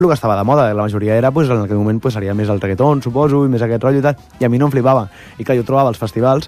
el que estava de moda, la majoria era, pues, en aquell moment pues, seria més el reggaeton, suposo, i més aquest rotllo i tal, i a mi no em flipava. I clar, jo trobava als festivals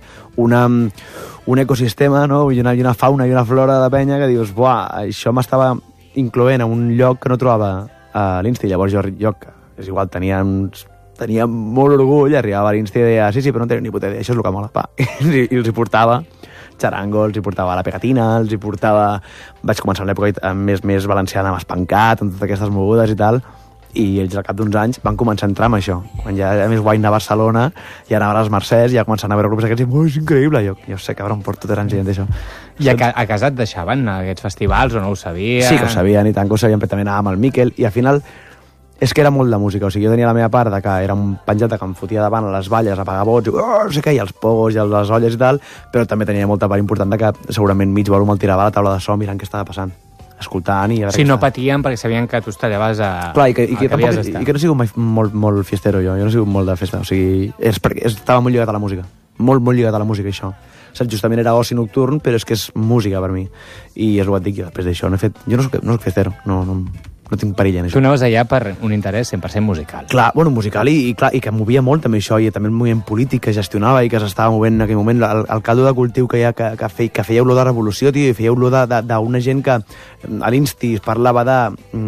un ecosistema, no? I una fauna i una flora de penya que dius, buah, això m'estava incloent a un lloc que no trobava a l'Insti. Llavors jo és igual, tenia molt orgull, arribava a l'Insti i deia, sí, però no teniu ni puta idea, això és el que mola, pa. I els hi portava xarango, els hi portava la pegatina, els hi portava... Vaig començar en l'època més valenciana amb Espancat, amb totes aquestes mogudes i tal, i ells al cap d'uns anys van començar a entrar amb això. Quan ja a més guai anar a Barcelona, ja anava a les Mercès, ja començaven a veure grups aquests i és increïble. Jo sé, cabron, porto 3 anys dient això. I a casa et deixaven aquests festivals o no ho sabien? Sí que ho sabien, i tant que ho sabien, però també anàvem al Miquel, i al final és que era molt de música, o sigui, jo tenia la meva part de que era un penjat que em fotia davant a les valles a pagar vots, i no sé què, i els pogos i les olles i tal, però també tenia molta part important de que segurament mig volum el tirava a la taula de so mirant què estava passant, escoltant i... Sí, no patien perquè sabien que tu estallaves a... Clar, i que no he sigut mai molt fiestero, jo no he sigut molt de festa, o sigui, és perquè estava molt lligat a la música, molt lligat a la música, això. Saps? Justament era oci nocturn, però és que és música per mi, i és el que et dic, jo després d'això jo no soc fiestero, no tinc perill en això. Tu anaves allà per un interès 100% musical. Clar, bueno, musical i que movia molt també això, i també el moviment polític que gestionava i que s'estava movent en aquell moment, el caldo de cultiu que hi ha, que feia olor de revolució, tio, i feia olor d'una gent que a l'Insti es parlava de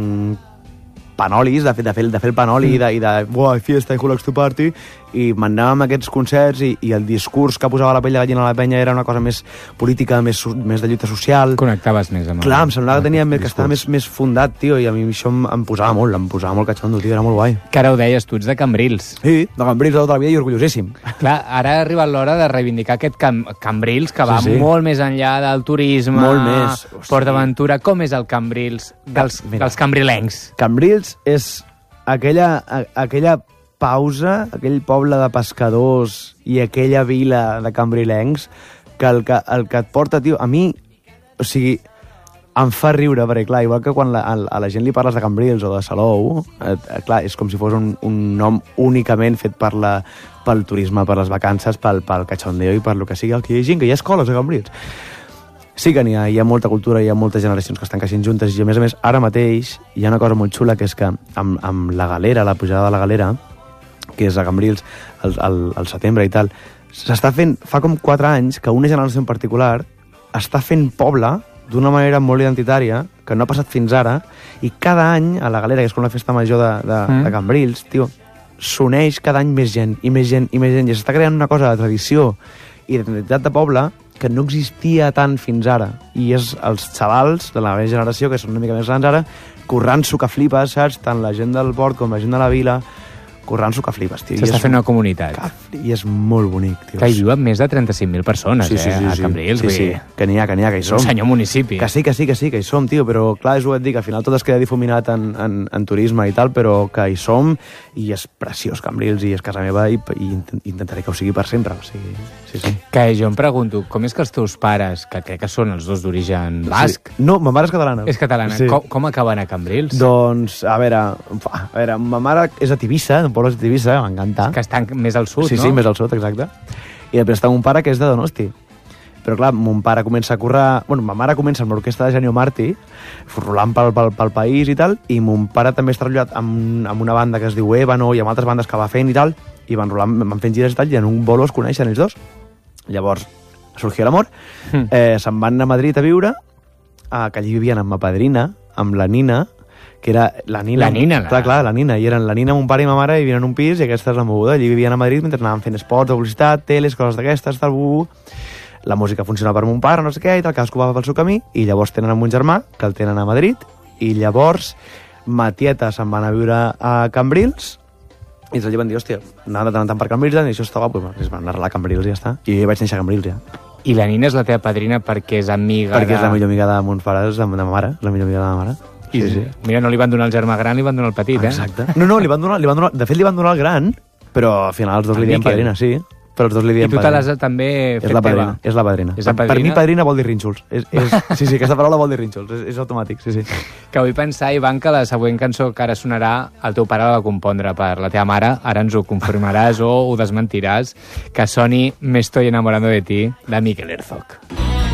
panolis, de fer el panoli i de buah, fiesta i Hulax to Party, i m'anàvem a aquests concerts i el discurs que posava la pell de gallina a la penya era una cosa més política, més de lluita social. Connectaves més amb... Clar, em semblava que estava més fundat, tio, i a mi això em posava molt catxondo, tio, era molt guai. Que ara ho deies, tu ets de Cambrils. Sí, de Cambrils de tota la vida i orgullosíssim. Clar, ara ha arribat l'hora de reivindicar aquest Cambrils que va molt més enllà del turisme, molt més. Port d'Aventura. Com és el Cambrils dels cambrilencs? Cambrils és aquella pausa, aquell poble de pescadors i aquella vila de cambrilencs que el que et porta, tio, a mi, o sigui, em fa riure, perquè, clar, igual que quan a la gent li parles de Cambrils o de Salou, clar, és com si fos un nom únicament fet pel turisme, per les vacances, pel cachondeo i per lo que sigui, que hi ha gent, que hi ha escoles a Cambrils. Sí que hi ha molta cultura, hi ha moltes generacions que estan creixent juntes, i a més, ara mateix hi ha una cosa molt xula, que és que amb la galera, la pujada de la galera, que és a Cambrils al setembre i tal, s'està fent, fa com 4 anys que una generació en particular està fent poble d'una manera molt identitària, que no ha passat fins ara, i cada any a la galera, que és com la festa major de Cambrils, tio, s'uneix cada any més gent, i més gent, i més gent, i s'està creant una cosa de tradició i d'identitat de poble que no existia tant fins ara, i és els xavals de la meva generació, que són una mica més grans ara, currant-s'ho que flipes, saps? Tant la gent del port com la gent de la vila, currant-s'ho que flipes, tio. S'està fent una comunitat. I és molt bonic, tio. Que hi viuen més de 35.000 persones, a Cambrils. Sí, que n'hi ha, que hi som. Un senyor municipi. Que sí, que hi som, tio, però clar, és el que et dic, al final tot es queda difuminat en turisme i tal, però que hi som, i és preciós Cambrils, i és casa meva, i intentaré que ho sigui per sempre, o sigui, sí. Que jo em pregunto, com és que els teus pares, que crec que són els dos d'origen basc... No, ma mare és catalana. És catalana. Sí. Com acaben a Cambrils? Doncs, a veure, ma mare és a Tivissa, poble de Tivissa, m'encanta. Que estan més al sud, no? Sí, més al sud, exacte. I després està mon pare, que és de Donosti. Però clar, mon pare comença a currar... Bueno, ma mare comença amb l'orquestra de Genio Martí, rolant pel país i tal, i mon pare també està rotllat amb una banda que es diu Ébano i amb altres bandes que va fent i tal, i van fent gires i tal, i en un bolo es coneixen ells dos. Llavors, sorgió l'amor, se'n van a Madrid a viure, que allí vivien amb ma padrina, amb la Nina, que era la Nina. La Nina, clar, la Nina. I eren la Nina, mon pare i ma mare, i vivien en un pis, i aquesta és la moguda. Allí vivien a Madrid mentre anaven fent esports, publicitat, teles, coses d'aquestes, tal, La música funciona per mon pare, no sé què, i tal, cadascú va pel seu camí, i llavors tenen un germà, que el tenen a Madrid, i llavors ma tieta se'n van a viure a Cambrils, i allà van dir, hòstia, anava de tant en tant per Cambrils, i això estava, pues, es van arreglar a Cambrils i ja està. I jo vaig néixer a Cambrils, ja. I la Nina és la teva padrina perquè és amiga Perquè és la millor amiga de mons pares, de ma mare, és la millor amiga de ma mare. Sí. Mira, no li van donar el germà gran, li van donar el petit, Exacte. No, li van donar, de fet li van donar el gran, però al final els dos li diem padrina, sí. Però els dos li diem padrina. I tu te l'has també fet teva? És la padrina. Per mi padrina vol dir rínxols. Sí, aquesta paraula vol dir rínxols, és automàtic, sí. Que vull pensar, Ivan, que la següent cançó que ara sonarà el teu pare la va compondre per la teva mare, ara ens ho confirmaràs o ho desmentiràs, que soni Me estoy enamorando de ti, de Miquel Herzog.